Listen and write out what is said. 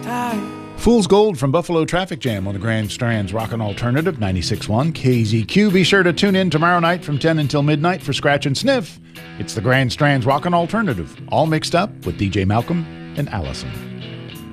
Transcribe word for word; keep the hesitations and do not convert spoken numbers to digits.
Fool's Gold from Buffalo Traffic Jam on the Grand Strand's Rockin' Alternative ninety-six point one K Z Q. Be sure to tune in tomorrow night from ten until midnight for Scratch and Sniff. It's the Grand Strand's Rockin' Alternative, all mixed up with D J Malcolm and Allison.